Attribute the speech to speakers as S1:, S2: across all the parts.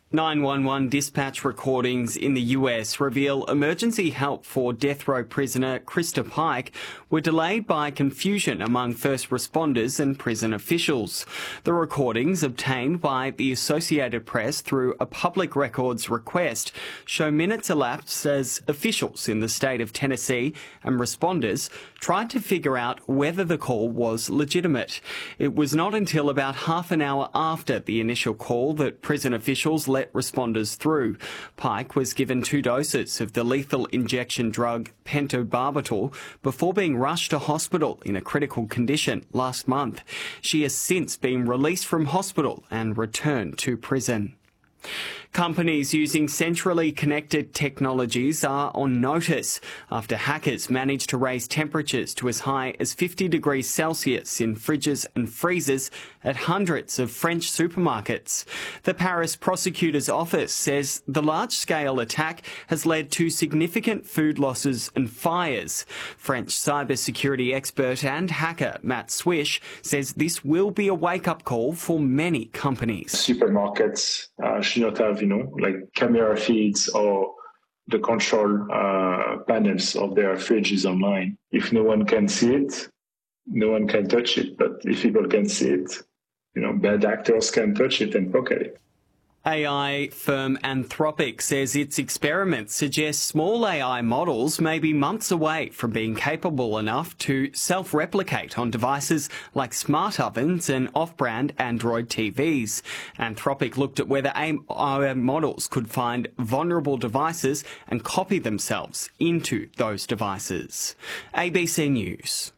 S1: 911 dispatch recordings in the US reveal emergency help for death row prisoner Krista Pike were delayed by confusion among first responders and prison officials. The recordings, obtained by the Associated Press through a public records request, show minutes elapsed as officials in the state of Tennessee and responders tried to figure out whether the call was legitimate. It was not until about half an hour after the initial call that prison officials let responders through. Pike was given 2 doses of the lethal injection drug pentobarbital before being rushed to hospital in a critical condition last month. She has since been released from hospital and returned to prison. Companies using centrally connected technologies are on notice after hackers managed to raise temperatures to as high as 50 degrees Celsius in fridges and freezers at hundreds of French supermarkets. The Paris prosecutor's office says the large-scale attack has led to significant food losses and fires. French cybersecurity expert and hacker Matt Swish says this will be a wake-up call for many companies.
S2: Supermarkets should not have, like camera feeds or the control panels of their fridges online. If no one can see it, no one can touch it. But if people can see it, bad actors can touch it and pocket it.
S1: AI firm Anthropic says its experiments suggest small AI models may be months away from being capable enough to self-replicate on devices like smart ovens and off-brand Android TVs. Anthropic looked at whether AI models could find vulnerable devices and copy themselves into those devices. ABC News.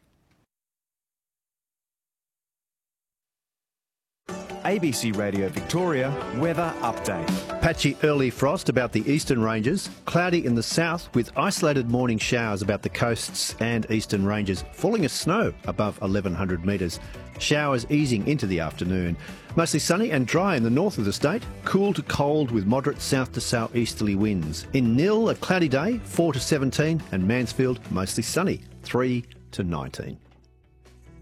S3: ABC Radio Victoria weather update.
S4: Patchy early frost about the eastern ranges, cloudy in the south with isolated morning showers about the coasts and eastern ranges, falling as snow above 1100 metres. Showers easing into the afternoon. Mostly sunny and dry in the north of the state, cool to cold with moderate south to southeasterly winds. In Nil, a cloudy day, 4 to 17, and Mansfield, mostly sunny, 3 to 19.